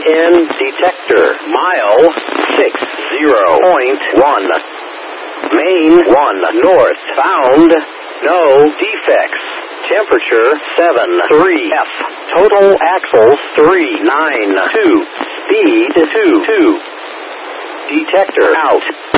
EN detector. Mile 60.1. Main 1 north. Found no defects. Temperature 73 F. Total axles 392. Speed 22. Detector out.